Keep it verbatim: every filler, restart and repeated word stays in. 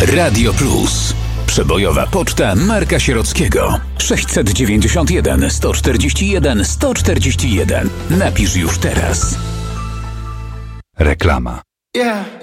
Radio Plus. Przebojowa poczta Marka Sierockiego. sześćset dziewięćdziesiąt jeden sto czterdzieści jeden sto czterdzieści jeden. Napisz już teraz. Reklama. Yeah,